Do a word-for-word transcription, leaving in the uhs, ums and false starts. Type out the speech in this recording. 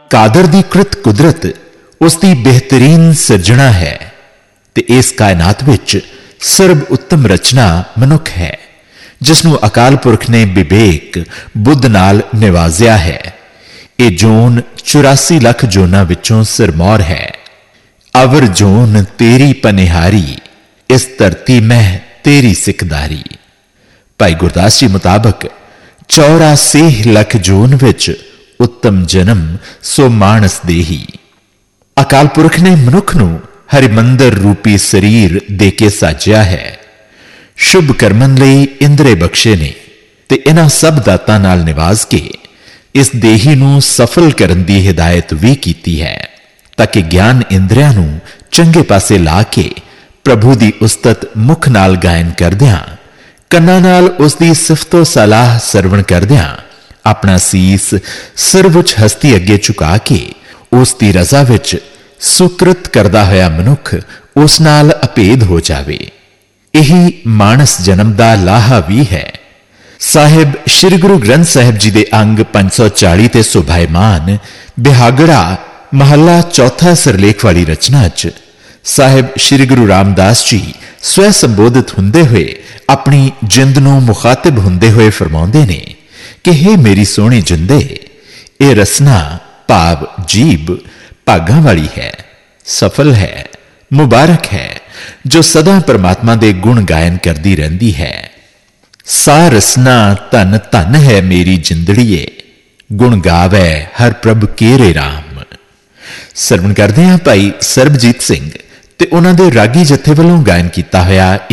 कादर दी कृत कुदरत उसकी बेहतरीन सिरजना है ते इस कायनात विच सर्व उत्तम रचना मनुख है, जिसनों अकाल पुरख ने विवेक बुद्ध नाल निवाजिया है। ये जोन चौरासी लख जोना विचों सिरमौर है। अवर जोन तेरी पनिहारी, इस धरती में तेरी सिखदारी। भाई गुरदास जी मुताबक चौरासी लख जोन विच उत्तम जन्म सो मानस देही। अकाल पुरख ने मनुख नूं हरिमंदर रूपी शरीर दे के साजिया है। शुभ कर्मन लई इंद्रे बख्शे ने ते इन्हां सब दातां नाल निवाज के इस देही नूं सफल करन दी हिदायत भी कीती है, ताकि ज्ञान इंद्रियां नूं चंगे पासे ला के प्रभु दी उस्तत मुख नाल गायन करदियां, कन्नां नाल उसदी सिफतो सलाह सरवण करदियां अपना सीस सर्वोच्च हस्ती अगे झुका के उसदी रजा विच सुकृत करदा होया मनुख उस नाल अभेद हो जावे। यही मानस जन्म दा लाहा भी है। साहिब श्री गुरु ग्रंथ साहिब जी दे अंग पांच सौ चाली ते सुभाईमान बिहागड़ा महला चौथा सिरलेख वाली रचना च साहिब श्री गुरु रामदास जी स्वै संबोधित हुंदे हुए अपनी जिंद नूं मुखातिब हुंदे हुए फरमाउंदे ने कि हे मेरी सोहणी जिंदे, ये रसना भाव जीब भागां वाली है, सफल है, मुबारक है, जो सदा परमात्मा दे गुण गायन करदी रहंदी है। सा रसना धन धन है मेरी जिंदड़ीए, गुण गावे हर प्रभ केरे राम। सरवण करदे हां भाई सरबजीत सिंह ते उन्हां दे रागी जथे वल्लों गायन कीता होया